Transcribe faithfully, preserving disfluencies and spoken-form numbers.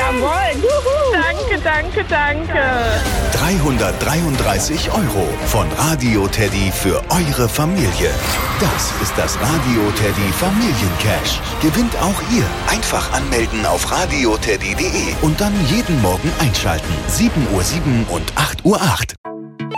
Jawohl. Juhu. Danke, danke, danke. dreihundertdreiunddreißig Euro von Radio Teddy für eure Familie. Das ist das Radio Teddy Familiencash. Gewinnt auch ihr. Einfach anmelden auf radioteddy punkt de und dann jeden Morgen einschalten. sieben Uhr sieben und acht Uhr acht.